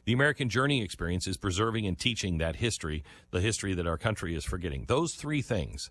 The American Journey experience is preserving and teaching that history, the history that our country is forgetting. Those three things,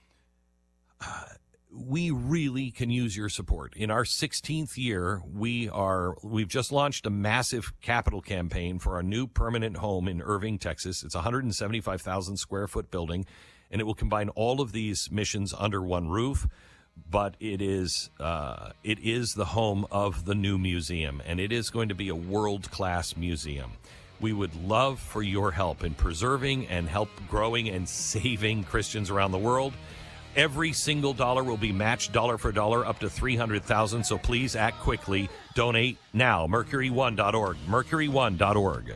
we really can use your support. In our 16th year, we've just launched a massive capital campaign for our new permanent home in Irving, Texas. It's a 175,000 square foot building, and it will combine all of these missions under one roof. But it is the home of the new museum, and it is going to be a world-class museum. We would love for your help in preserving and help growing and saving Christians around the world. Every single dollar will be matched dollar for dollar up to $300,000, so please act quickly. Donate now. Mercury1.org. Mercury1.org.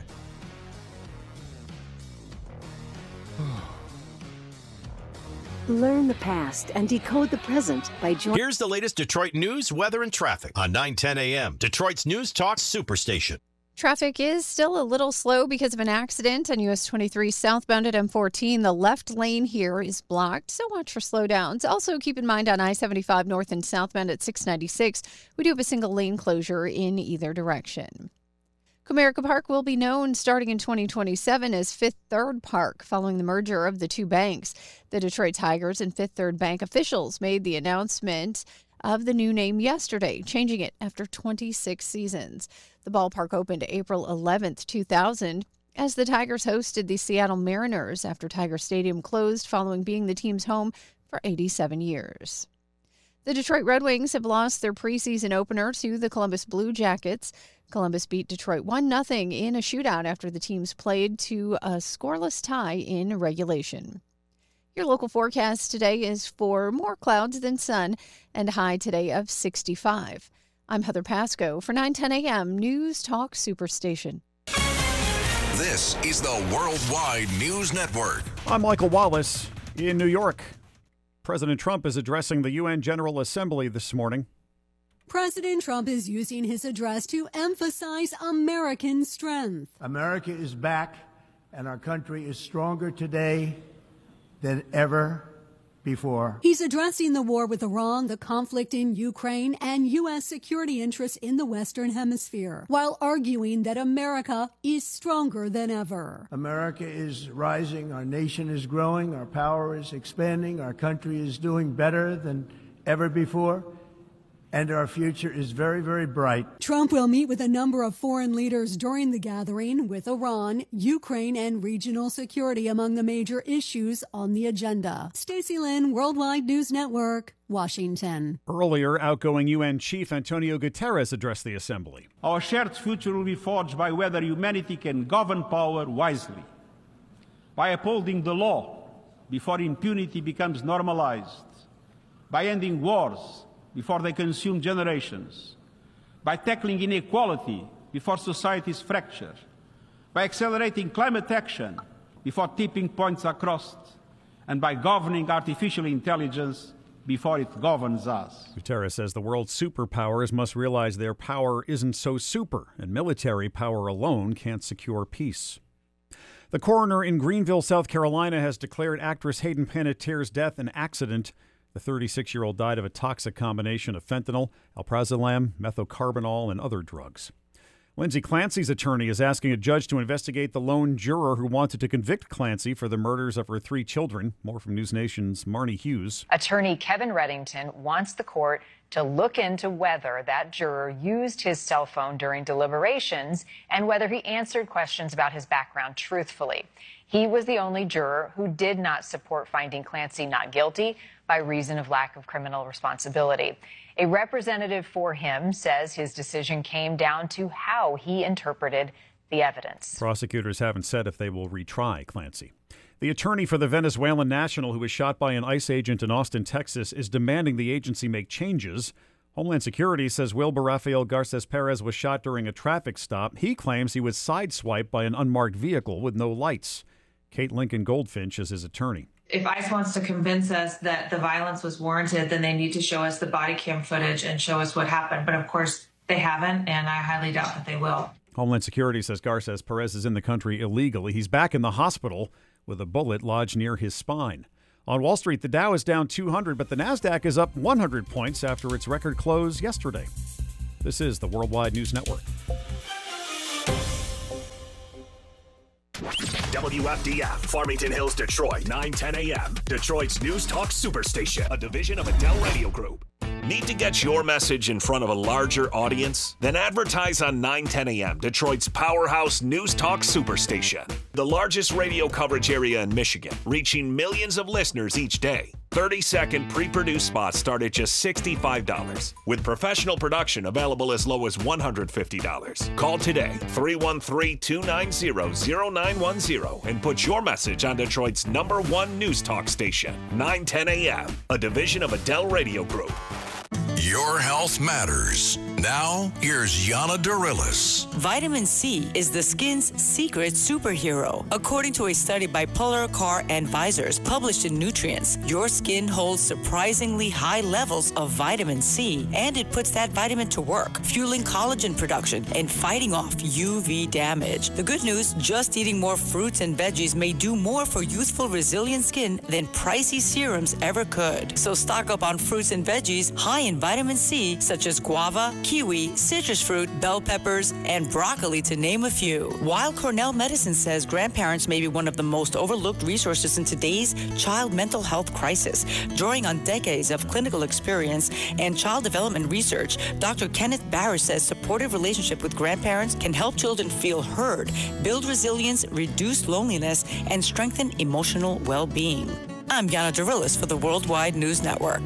Learn the past and decode the present by joining. Here's the latest Detroit news, weather, and traffic on 910 a.m. Detroit's News Talk Superstation. Traffic is still a little slow because of an accident on US 23 southbound at M14. The left lane here is blocked, so watch for slowdowns. Also, keep in mind on I-75 north and southbound at 696, we do have a single lane closure in either direction. Comerica Park will be known starting in 2027 as Fifth Third Park following the merger of the two banks. The Detroit Tigers and Fifth Third Bank officials made the announcement of the new name yesterday, changing it after 26 seasons. The ballpark opened April 11th, 2000, as the Tigers hosted the Seattle Mariners after Tiger Stadium closed following being the team's home for 87 years. The Detroit Red Wings have lost their preseason opener to the Columbus Blue Jackets. Columbus beat Detroit 1-0 in a shootout after the teams played to a scoreless tie in regulation. Your local forecast today is for more clouds than sun and a high today of 65. I'm Heather Pasco for 910 a.m. News Talk Superstation. This is the Worldwide News Network. I'm Michael Wallace in New York. President Trump is addressing the UN General Assembly this morning. President Trump is using his address to emphasize American strength. America is back, and our country is stronger today than ever before. He's addressing the war with Iran, the conflict in Ukraine, and U.S. security interests in the Western Hemisphere, while arguing that America is stronger than ever. America is rising, our nation is growing, our power is expanding, our country is doing better than ever before, and our future is very, very bright. Trump will meet with a number of foreign leaders during the gathering, with Iran, Ukraine, and regional security among the major issues on the agenda. Stacey Lynn, Worldwide News Network, Washington. Earlier, outgoing UN Chief Antonio Guterres addressed the assembly. Our shared future will be forged by whether humanity can govern power wisely, by upholding the law before impunity becomes normalized, by ending wars before they consume generations, by tackling inequality before societies fracture, by accelerating climate action before tipping points are crossed, and by governing artificial intelligence before it governs us. Guterres says the world's superpowers must realize their power isn't so super, and military power alone can't secure peace. The coroner in Greenville, South Carolina, has declared actress Hayden Panettiere's death an accident. The 36-year-old died of a toxic combination of fentanyl, alprazolam, methocarbamol, and other drugs. Lindsay Clancy's attorney is asking a judge to investigate the lone juror who wanted to convict Clancy for the murders of her 3 children. More from News Nation's Marnie Hughes. Attorney Kevin Reddington wants the court to look into whether that juror used his cell phone during deliberations and whether he answered questions about his background truthfully. He was the only juror who did not support finding Clancy not guilty by reason of lack of criminal responsibility. A representative for him says his decision came down to how he interpreted the evidence. Prosecutors haven't said if they will retry Clancy. The attorney for the Venezuelan national who was shot by an ICE agent in Austin, Texas, is demanding the agency make changes. Homeland Security says Wilber Rafael Garces Perez was shot during a traffic stop. He claims he was sideswiped by an unmarked vehicle with no lights. Kate Lincoln Goldfinch is his attorney. If ICE wants to convince us that the violence was warranted, then they need to show us the body cam footage and show us what happened. But of course, they haven't, and I highly doubt that they will. Homeland Security says Garces Perez is in the country illegally. He's back in the hospital with a bullet lodged near his spine. On Wall Street, the Dow is down 200, but the Nasdaq is up 100 points after its record close yesterday. This is the Worldwide News Network. WFDF, Farmington Hills, Detroit, 9:10 a.m. Detroit's News Talk Superstation, a division of Adele Radio Group. Need to get your message in front of a larger audience? Then advertise on 9:10 a.m., Detroit's powerhouse News Talk Superstation. The largest radio coverage area in Michigan, reaching millions of listeners each day. 30-second pre-produced spots start at just $65, with professional production available as low as $150. Call today, 313-290-0910, and put your message on Detroit's #1 News Talk station, 9:10 a.m., a division of Adele Radio Group. Your health matters. Now, here's Yana Darilis. Vitamin C is the skin's secret superhero. According to a study by Polar Car and Visors published in Nutrients, your skin holds surprisingly high levels of vitamin C, and it puts that vitamin to work, fueling collagen production and fighting off UV damage. The good news, just eating more fruits and veggies may do more for youthful, resilient skin than pricey serums ever could. So stock up on fruits and veggies high in vitamin C, such as guava, kiwi, citrus fruit, bell peppers, and broccoli, to name a few. While Cornell Medicine says grandparents may be one of the most overlooked resources in today's child mental health crisis, drawing on decades of clinical experience and child development research, Dr. Kenneth Barrett says supportive relationship with grandparents can help children feel heard, build resilience, reduce loneliness, and strengthen emotional well-being. I'm Yana Darilis for the Worldwide News Network.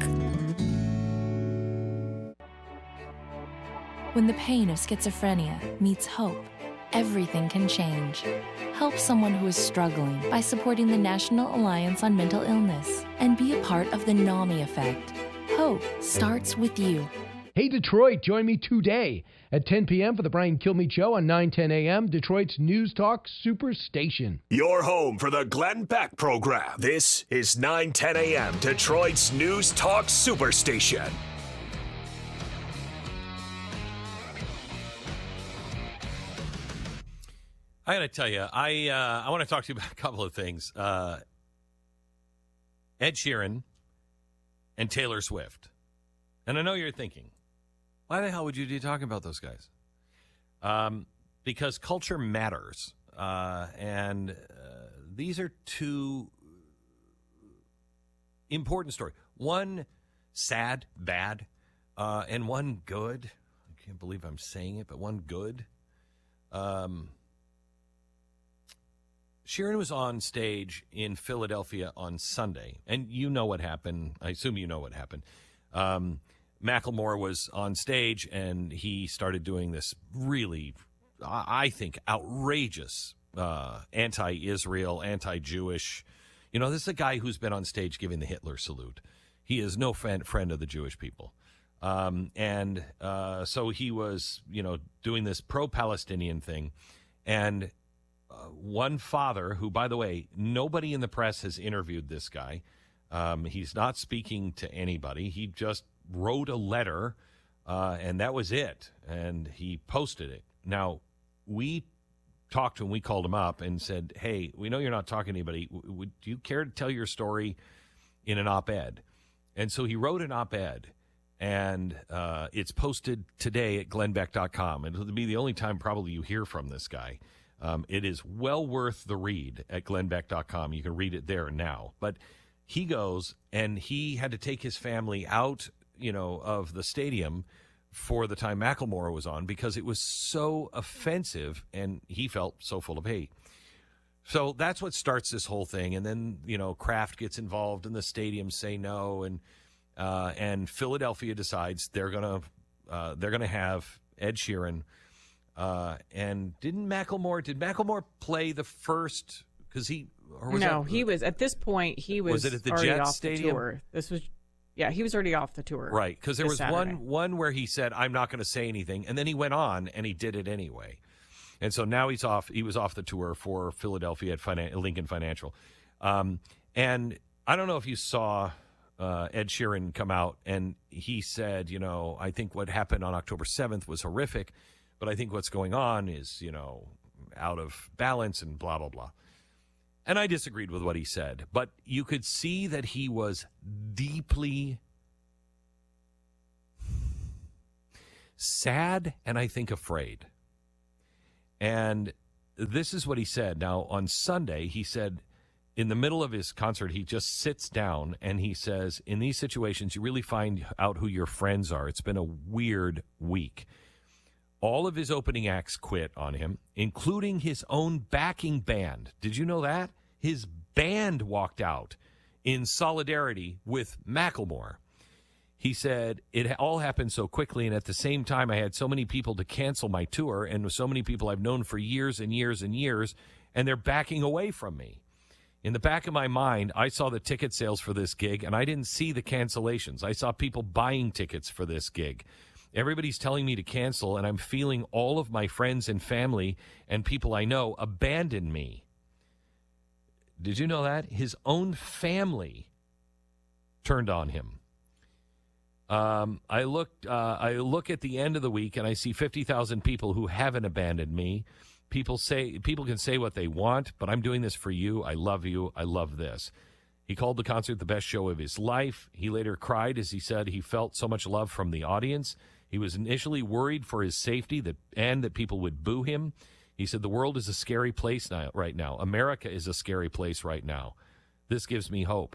When the pain of schizophrenia meets hope, everything can change. Help someone who is struggling by supporting the National Alliance on Mental Illness and be a part of the NAMI effect. Hope starts with you. Hey Detroit, join me today at 10 p.m. for the Brian Kilmeade Show on 9:10 a.m., Detroit's News Talk Superstation. Your home for the Glenn Beck program. This is 9:10 a.m., Detroit's News Talk Superstation. I got to tell you, I want to talk to you about a couple of things. Ed Sheeran and Taylor Swift. And I know you're thinking, why the hell would you be talking about those guys? Because culture matters. And these are two important stories. One sad, bad, and one good. I can't believe I'm saying it, but one good. Sheeran was on stage in Philadelphia on Sunday, and you know what happened. I assume you know what happened. Macklemore was on stage, and he started doing this really, I think, outrageous anti-Israel, anti-Jewish. You know, this is a guy who's been on stage giving the Hitler salute. He is no friend of the Jewish people. So he was, doing this pro-Palestinian thing, and one father who, by the way, nobody in the press has interviewed this guy. He's not speaking to anybody. He just wrote a letter, and that was it. And he posted it. Now, we talked to him. We called him up and said, hey, we know you're not talking to anybody. Would you care to tell your story in an op-ed? And so he wrote an op-ed, and it's posted today at glennbeck.com. And it'll be the only time probably you hear from this guy. It is well worth the read at glennbeck.com. You can read it there now. But he goes, and he had to take his family out, of the stadium for the time Macklemore was on because it was so offensive, and he felt so full of hate. So that's what starts this whole thing. And then, Kraft gets involved, and the stadiums say no, and Philadelphia decides they're gonna have Ed Sheeran. And did Macklemore play the first? Because he was at this point. He was it at the already Jets off Stadium? The tour. This was, he was already off the tour. Right, because there was Saturday. one where he said, "I'm not going to say anything," and then he went on and he did it anyway. And so now he's off. He was off the tour for Philadelphia at Lincoln Financial. And I don't know if you saw Ed Sheeran come out, and he said, I think what happened on October 7th was horrific. But I think what's going on is, out of balance and blah, blah, blah. And I disagreed with what he said. But you could see that he was deeply sad and I think afraid. And this is what he said. Now, on Sunday, he said, in the middle of his concert, he just sits down and he says, in these situations, you really find out who your friends are. It's been a weird week. All of his opening acts quit on him, including his own backing band. Did you know that? His band walked out in solidarity with Macklemore. He said, it all happened so quickly, and at the same time, I had so many people to cancel my tour, and so many people I've known for years and years and years, and they're backing away from me. In the back of my mind, I saw the ticket sales for this gig, and I didn't see the cancellations. I saw people buying tickets for this gig. Everybody's telling me to cancel, and I'm feeling all of my friends and family and people I know abandon me. Did you know that? His own family turned on him. I look at the end of the week, and I see 50,000 people who haven't abandoned me. People can say what they want, but I'm doing this for you. I love you. I love this. He called the concert the best show of his life. He later cried as he said he felt so much love from the audience. He was initially worried for his safety that people would boo him. He said, the world is a scary place right now. America is a scary place right now. This gives me hope.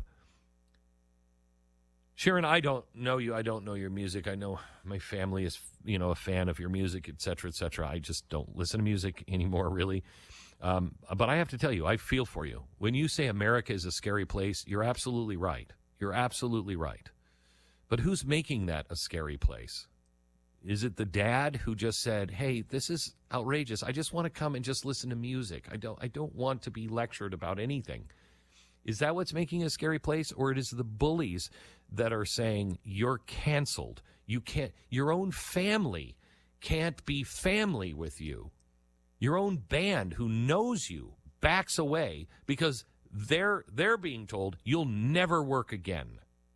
Sharon, I don't know you. I don't know your music. I know my family is, a fan of your music, et cetera, et cetera. I just don't listen to music anymore, really. But I have to tell you, I feel for you. When you say America is a scary place, you're absolutely right. You're absolutely right. But who's making that a scary place? Is it the dad who just said, hey, this is outrageous. I just want to come and just listen to music. I don't want to be lectured about anything. Is that what's making it a scary place? Or it is the bullies that are saying you're canceled. Your own family can't be family with you. Your own band who knows you backs away because they're being told you'll never work again.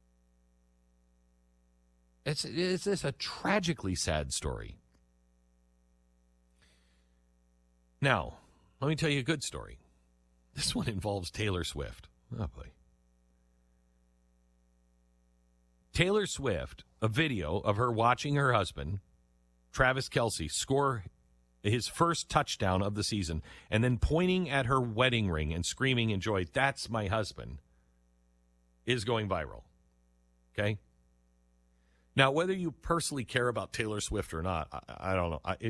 It's a tragically sad story. Now, let me tell you a good story. This one involves Taylor Swift. Oh, boy. Taylor Swift, a video of her watching her husband, Travis Kelce, score his first touchdown of the season and then pointing at her wedding ring and screaming in joy, "That's my husband," is going viral. Okay? Now, whether you personally care about Taylor Swift or not, I don't know. I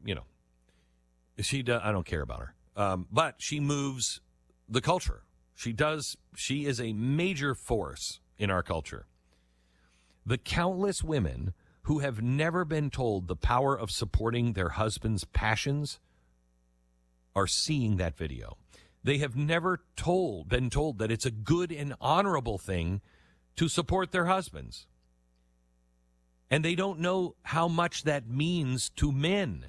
don't care about her. But she moves the culture. She does. She is a major force in our culture. The countless women who have never been told the power of supporting their husband's passions are seeing that video. They have never been told that it's a good and honorable thing to support their husbands. And they don't know how much that means to men.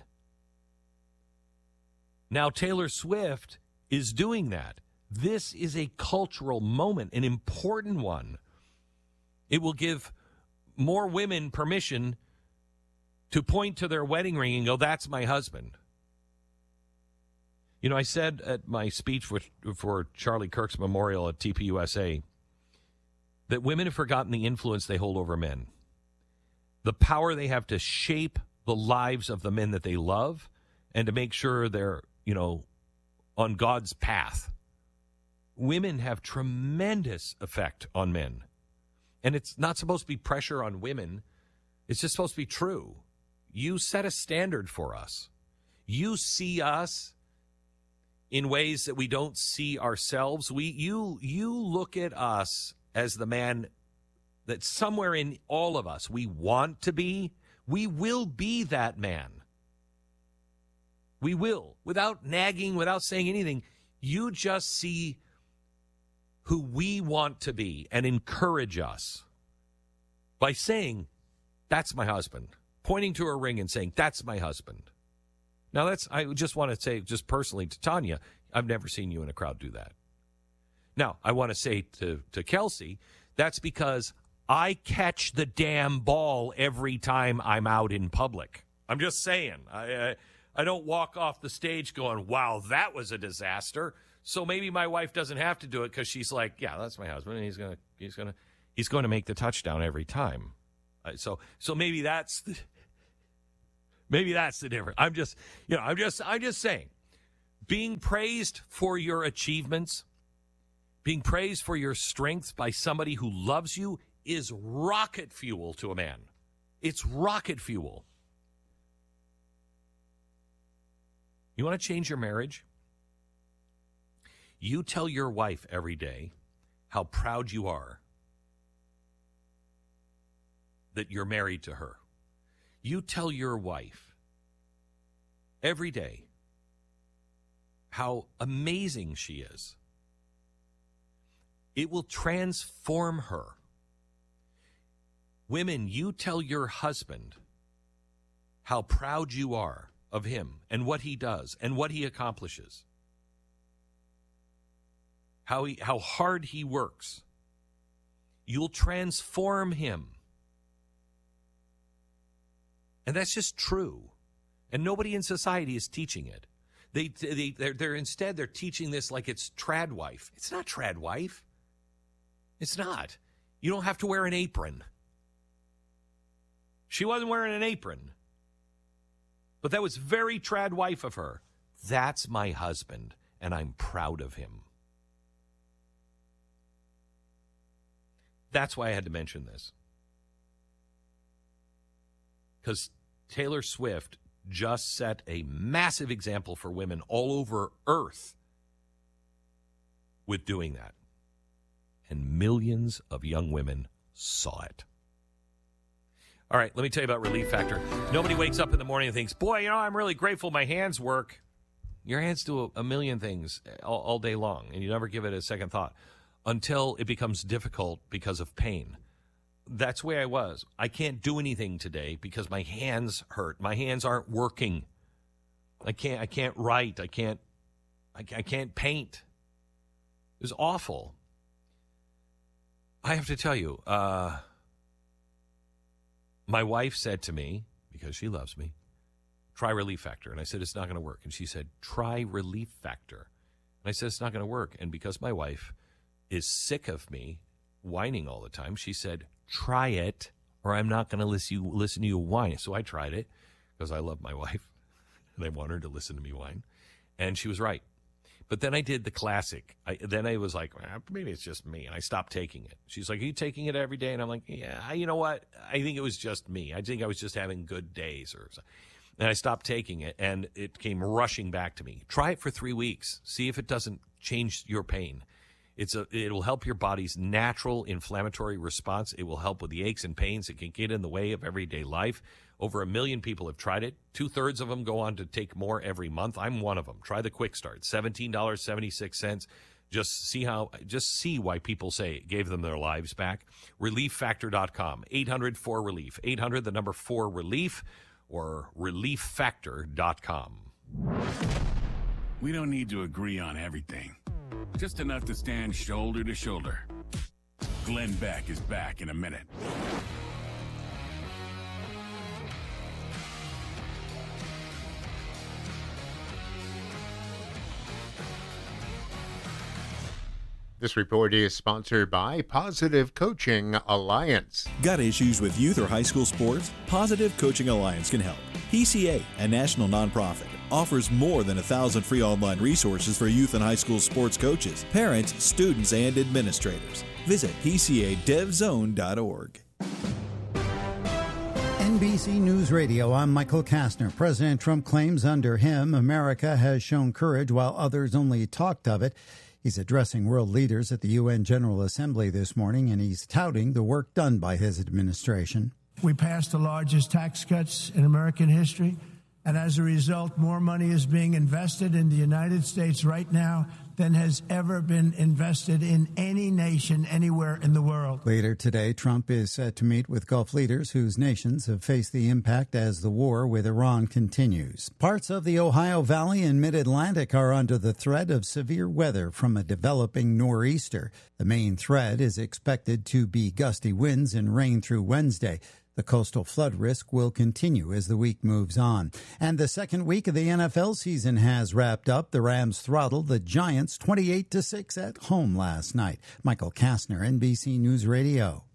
Now, Taylor Swift is doing that. This is a cultural moment, an important one. It will give more women permission to point to their wedding ring and go, "That's my husband." You know, I said at my speech for Charlie Kirk's memorial at TPUSA that women have forgotten the influence they hold over men, the power they have to shape the lives of the men that they love and to make sure they're, on God's path. Women have tremendous effect on men. And it's not supposed to be pressure on women. It's just supposed to be true. You set a standard for us. You see us in ways that we don't see ourselves. You look at us as the man that somewhere in all of us we want to be. We will be that man. We will. Without nagging, without saying anything, you just see who we want to be and encourage us by saying, "That's my husband," pointing to a ring and saying, "That's my husband." Now, I just want to say, just personally to Tanya, I've never seen you in a crowd do that. Now, I want to say to Kelsey, that's because I catch the damn ball every time I'm out in public. I'm just saying. I don't walk off the stage going, "Wow, that was a disaster." So maybe my wife doesn't have to do it because she's like, "Yeah, that's my husband, and he's going to make the touchdown every time." So maybe that's the difference. I'm just saying. Being praised for your achievements, being praised for your strengths by somebody who loves you is rocket fuel to a man. It's rocket fuel. You want to change your marriage? You tell your wife every day how proud you are that you're married to her. You tell your wife every day how amazing she is. It will transform her. Women, you tell your husband how proud you are of him and what he does and what he accomplishes. How hard he works. You'll transform him. And that's just true. And nobody in society is teaching it. They're teaching this like it's trad wife. It's not trad wife. It's not. You don't have to wear an apron. She wasn't wearing an apron. But that was very trad wife of her. That's my husband, and I'm proud of him. That's why I had to mention this. Because Taylor Swift just set a massive example for women all over Earth with doing that. And millions of young women saw it. All right, let me tell you about Relief Factor. Nobody wakes up in the morning and thinks, boy, I'm really grateful my hands work. Your hands do a million things all day long, and you never give it a second thought until it becomes difficult because of pain. That's the way I was. I can't do anything today because my hands hurt. My hands aren't working. I can't write. I can't paint. It was awful. I have to tell you, my wife said to me, because she loves me, try Relief Factor. And I said, it's not going to work. And she said, try Relief Factor. And I said, it's not going to work. And because my wife is sick of me whining all the time, she said, try it, or I'm not going to listen to you whine. So I tried it because I love my wife, and I want her to listen to me whine. And she was right. But then I did the classic. Then I was like, maybe it's just me, and I stopped taking it. She's like, are you taking it every day? And I'm like, yeah, you know what? I think it was just me. I think I was just having good days or something. And I stopped taking it, and it came rushing back to me. Try it for 3 weeks. See if it doesn't change your pain. It will help your body's natural inflammatory response. It will help with the aches and pains that can get in the way of everyday life. Over 1 million people have tried it. 2/3 of them go on to take more every month. I'm one of them. Try the Quick Start, $17.76. Just see why people say it gave them their lives back. ReliefFactor.com, 800-4RELIEF, 800 the number 4RELIEF, or ReliefFactor.com. We don't need to agree on everything. Just enough to stand shoulder to shoulder. Glenn Beck is back in a minute. This report is sponsored by Positive Coaching Alliance. Got issues with youth or high school sports? Positive Coaching Alliance can help. PCA, a national nonprofit, offers more than 1,000 free online resources for youth and high school sports coaches, parents, students, and administrators. Visit PCADevZone.org. NBC News Radio, I'm Michael Kastner. President Trump claims under him, America has shown courage while others only talked of it. He's addressing world leaders at the UN General Assembly this morning, and he's touting the work done by his administration. We passed the largest tax cuts in American history, and as a result, more money is being invested in the United States right now than has ever been invested in any nation anywhere in the world. Later today, Trump is set to meet with Gulf leaders whose nations have faced the impact as the war with Iran continues. Parts of the Ohio Valley and Mid-Atlantic are under the threat of severe weather from a developing nor'easter. The main threat is expected to be gusty winds and rain through Wednesday. The coastal flood risk will continue as the week moves on. And the second week of the NFL season has wrapped up. The Rams throttled the Giants 28-6 at home last night. Michael Kastner, NBC News Radio.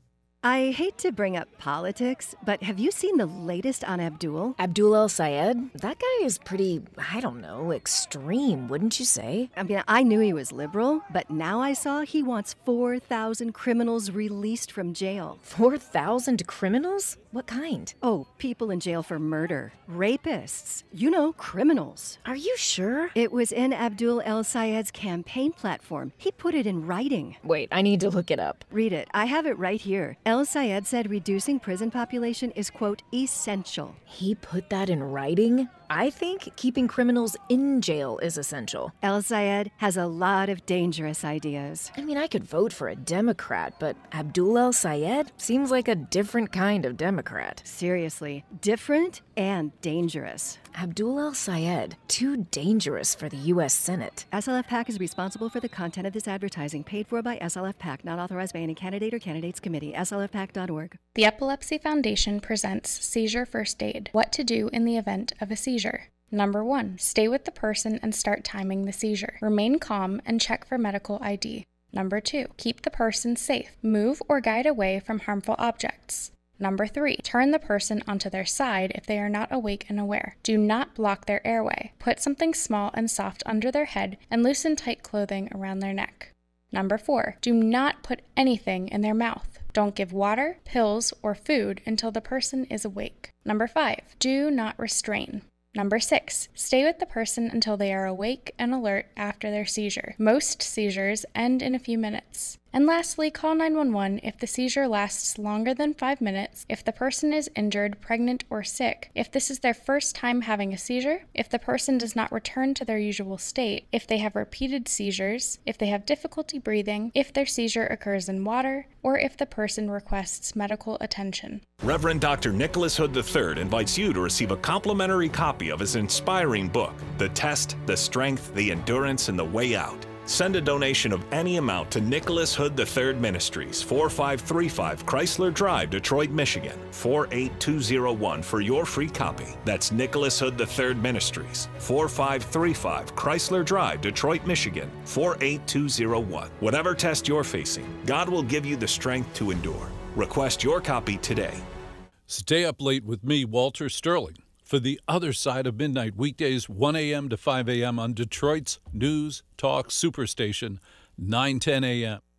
I hate to bring up politics, but have you seen the latest on Abdul? Abdul El-Sayed? That guy is pretty, I don't know, extreme, wouldn't you say? I mean, I knew he was liberal, but now I saw he wants 4,000 criminals released from jail. 4,000 criminals? What kind? Oh, people in jail for murder. Rapists. You know, criminals. Are you sure? It was in Abdul El-Sayed's campaign platform. He put it in writing. Wait, I need to look it up. Read it. I have it right here. El-Sayed said reducing prison population is, quote, essential. He put that in writing? I think keeping criminals in jail is essential. El-Sayed has a lot of dangerous ideas. I mean, I could vote for a Democrat, but Abdul El-Sayed seems like a different kind of Democrat. Seriously, different and dangerous. Abdul El-Sayed, too dangerous for the U.S. Senate. SLF PAC is responsible for the content of this advertising, paid for by SLF PAC, not authorized by any candidate or candidates committee. SLFPAC.org. The Epilepsy Foundation presents Seizure First Aid. What to do in the event of a seizure. Number 1, stay with the person and start timing the seizure. Remain calm and check for medical ID. Number 2, keep the person safe. Move or guide away from harmful objects. Number 3, turn the person onto their side if they are not awake and aware. Do not block their airway. Put something small and soft under their head and loosen tight clothing around their neck. Number 4, do not put anything in their mouth. Don't give water, pills, or food until the person is awake. Number 5, do not restrain. Number 6, stay with the person until they are awake and alert after their seizure. Most seizures end in a few minutes. And lastly, call 911 if the seizure lasts longer than 5 minutes, if the person is injured, pregnant, or sick, if this is their first time having a seizure, if the person does not return to their usual state, if they have repeated seizures, if they have difficulty breathing, if their seizure occurs in water, or if the person requests medical attention. Reverend Dr. Nicholas Hood III invites you to receive a complimentary copy of his inspiring book, The Test, the Strength, the Endurance, and the Way Out. Send a donation of any amount to Nicholas Hood III Ministries, 4535 Chrysler Drive, Detroit, Michigan, 48201 for your free copy. That's Nicholas Hood III Ministries, 4535 Chrysler Drive, Detroit, Michigan, 48201. Whatever test you're facing, God will give you the strength to endure. Request your copy today. Stay up late with me, Walter Sterling, for The Other Side of Midnight, weekdays 1 a.m. to 5 a.m. on Detroit's News Talk Superstation, 910 a.m.